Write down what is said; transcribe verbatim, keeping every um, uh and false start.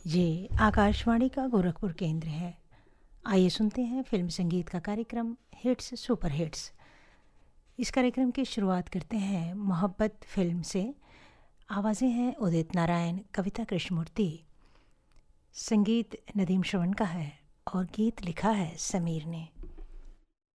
ये आकाशवाणी का गोरखपुर केंद्र है। आइए सुनते हैं फिल्म संगीत का कार्यक्रम हिट्स सुपर हिट्स। इस कार्यक्रम की शुरुआत करते हैं मोहब्बत फिल्म से। आवाज़ें हैं उदित नारायण, कविता कृष्णमूर्ति। संगीत नदीम श्रवण का है और गीत लिखा है समीर ने।